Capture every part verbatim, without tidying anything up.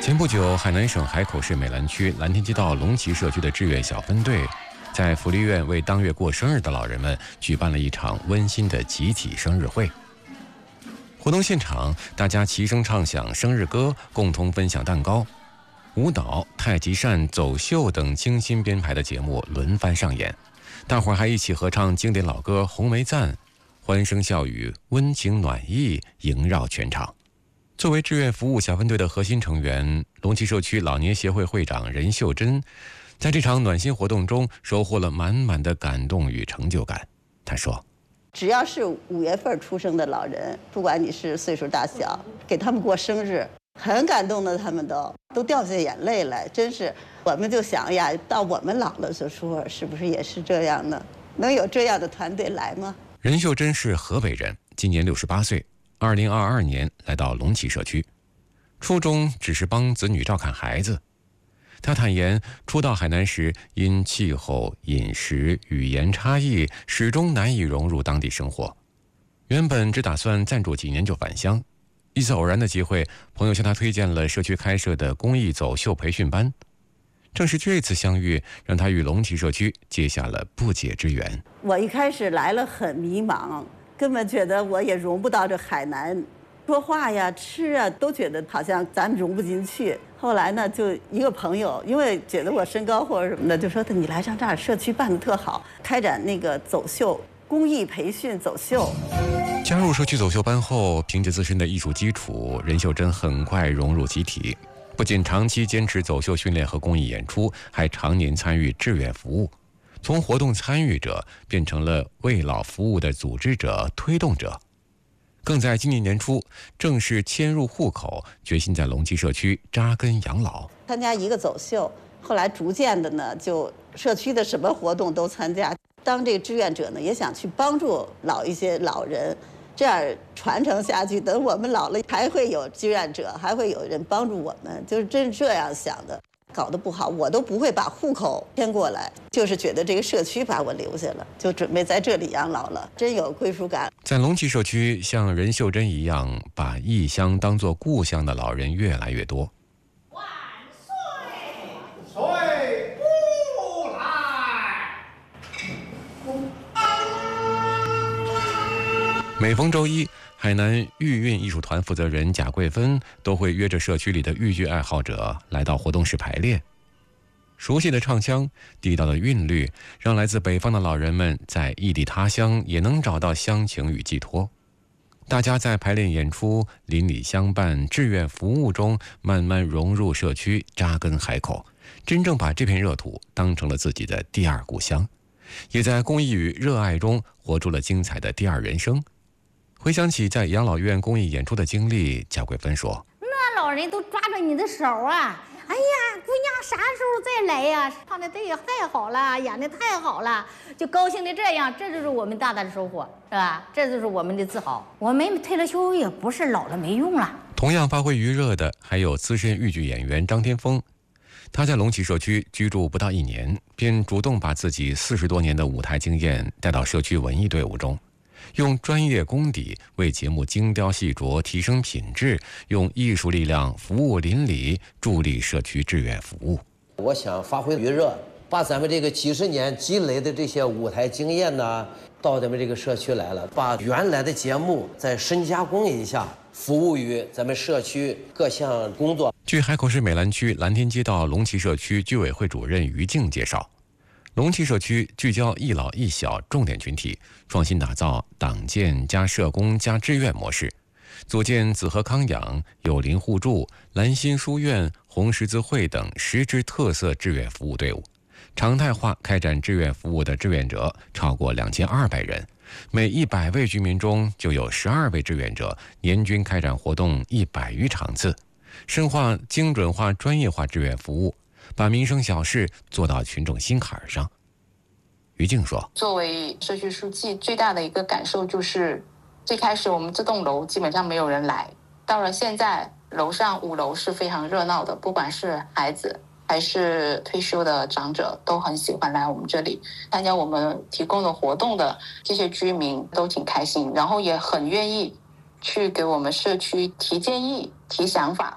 前不久，海南省海口市美兰区蓝天街道龙旗社区的志愿小分队，在福利院为当月过生日的老人们举办了一场温馨的集体生日会。活动现场，大家齐声唱响生日歌，共同分享蛋糕。舞蹈、太极扇、走秀等精心编排的节目轮番上演，大伙儿还一起合唱经典老歌《红梅赞》，欢声笑语，温情暖意萦绕全场。作为志愿服务小分队的核心成员，龙旗社区老年协会会长任秀珍，在这场暖心活动中收获了满满的感动与成就感。她说：“ 只要是五月份出生的老人，不管你是岁数大小，给他们过生日，很感动的，他们都都掉下眼泪来。真是，我们就想呀，到我们老了的时候，是不是也是这样呢？能有这样的团队来吗？” 任秀珍是河北人，今年六十八岁。二零二二年来到龙旗社区，初衷只是帮子女照看孩子。他坦言，初到海南时，因气候、饮食、语言差异，始终难以融入当地生活。原本只打算暂住几年就返乡，一次偶然的机会，朋友向他推荐了社区开设的公益走秀培训班。正是这次相遇，让他与龙旗社区结下了不解之缘。 我一开始来了很迷茫。根本觉得我也融不到这海南，说话呀、吃啊，都觉得好像咱们融不进去。后来呢，就一个朋友，因为觉得我身高或者什么的，就说你来上这儿社区办得特好，开展那个走秀公益培训走秀。 加入社区走秀班后，凭借自身的艺术基础，任秀珍很快融入集体，不仅长期坚持走秀训练和公益演出，还常年参与志愿服务。从活动参与者变成了为老服务的组织者、推动者，更在今年年初正式迁入户口，决心在龙旗社区扎根养老。 参加一个走秀，后来逐渐的呢，就社区的什么活动都参加。当这个志愿者呢，也想去帮助老一些老人，这样传承下去。等我们老了，还会有志愿者，还会有人帮助我们，就是真是这样想的。搞得不好，我都不会把户口迁过来，就是觉得这个社区把我留下了，就准备在这里养老了，真有归属感。 在龙旗社区，像任秀珍一样把异乡当作故乡的老人越来越多。 万岁！岁不来。 每逢周一，海南豫韵艺术团负责人贾桂芬都会约着社区里的豫剧爱好者来到活动室排练。熟悉的唱腔、地道的韵律，让来自北方的老人们在异地他乡也能找到乡情与寄托。大家在排练演出、邻里相伴、志愿服务中，慢慢融入社区，扎根海口，真正把这片热土当成了自己的第二故乡，也在公益与热爱中活出了精彩的第二人生。回想起在养老院公益演出的经历，贾桂芬说：“ 那老人都抓着你的手啊！哎呀，姑娘啥时候再来呀？唱的对太好了，演的太好了，就高兴的这样，这就是我们大大的收获，是吧？这就是我们的自豪。我们退了休也不是老了没用了。” 同样发挥余热的还有资深豫剧演员张天峰，他在龙旗社区居住不到一年，便主动把自己四十多年的舞台经验带到社区文艺队伍中。用专业功底为节目精雕细琢，提升品质，用艺术力量服务邻里，助力社区志愿服务。 我想发挥余热，把咱们这个几十年积累的这些舞台经验呢，到咱们这个社区来了，把原来的节目再深加工一下，服务于咱们社区各项工作。 据海口市美兰区蓝天街道龙旗社区居委会主任于静介绍，龙旗社区聚焦一老一小重点群体，创新打造党建加社工加志愿模式，组建子和康养、友邻互助、兰心书院、红十字会等十支特色志愿服务队伍，常态化开展志愿服务的志愿者超过两千二百人，每一百位居民中就有十二位志愿者，年均开展活动一百余场次，深化精准化、专业化志愿服务，把民生小事做到群众心坎上。于静说：“ 作为社区书记，最大的一个感受就是，最开始我们这栋楼基本上没有人来，到了现在，楼上五楼是非常热闹的，不管是孩子还是退休的长者，都很喜欢来我们这里参加我们提供的活动的这些居民都挺开心，然后也很愿意去给我们社区提建议、提想法。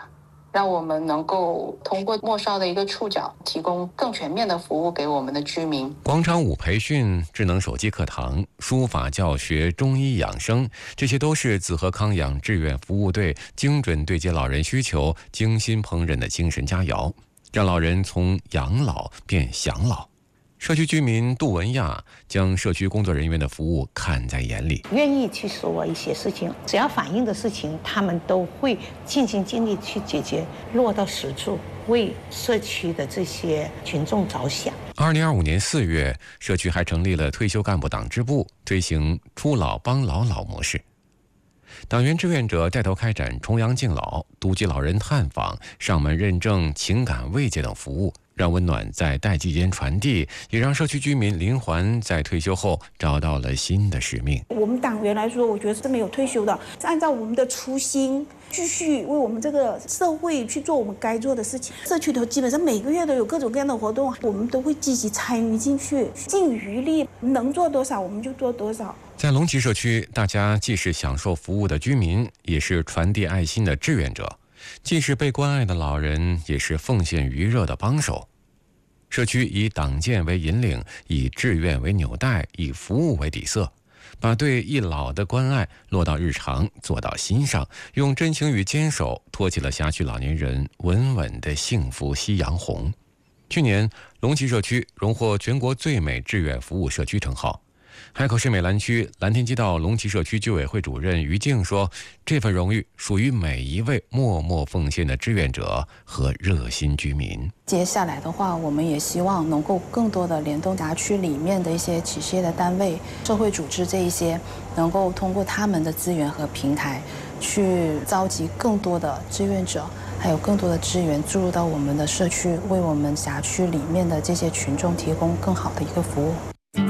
让我们能够通过末梢的一个触角，提供更全面的服务给我们的居民。 广场舞培训、智能手机课堂、书法教学、中医养生，这些都是紫河康养志愿服务队精准对接老人需求、精心烹饪的精神佳肴，让老人从养老变享老。社区居民杜文亚将社区工作人员的服务看在眼里， 愿意去说一些事情，只要反映的事情，他们都会尽心尽力去解决，落到实处，为社区的这些群众着想。 二零二五年四月，社区还成立了退休干部党支部，推行出老帮老老模式。党员志愿者带头开展重阳敬老、独居老人探访、上门认证、情感慰藉等服务，让温暖在代际间传递，也让社区居民林环在退休后找到了新的使命。 我们党员来说，我觉得是没有退休的，按照我们的初心，继续为我们这个社会去做我们该做的事情。社区头基本上每个月都有各种各样的活动，我们都会积极参与进去，尽余力，能做多少我们就做多少。 在龙旗社区，大家既是享受服务的居民，也是传递爱心的志愿者，既是被关爱的老人，也是奉献余热的帮手。社区以党建为引领，以志愿为纽带，以服务为底色，把对一老的关爱落到日常，做到心上，用真情与坚守托起了辖区老年人稳稳的幸福夕阳红。去年，龙旗社区荣获全国最美志愿服务社区称号。海口市美兰区蓝天街道龙旗社区居委会主任于静说，这份荣誉属于每一位默默奉献的志愿者和热心居民。 接下来的话，我们也希望能够更多的联动辖区里面的一些企事业的单位、社会组织这一些，能够通过他们的资源和平台，去召集更多的志愿者，还有更多的资源注入到我们的社区，为我们辖区里面的这些群众提供更好的一个服务。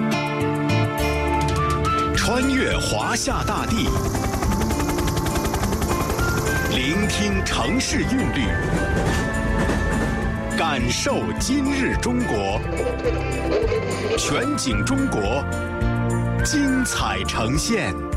穿越华夏大地，聆听城市韵律，感受今日中国，全景中国，精彩呈现。